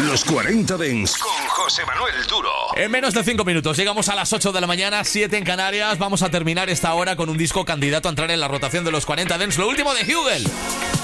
Los 40 Dents con José Manuel Duro. En menos de 5 minutos llegamos a las 8 de la mañana, 7 en Canarias. Vamos a terminar esta hora con un disco candidato a entrar en la rotación de los 40 Dents. Lo último de Hugel.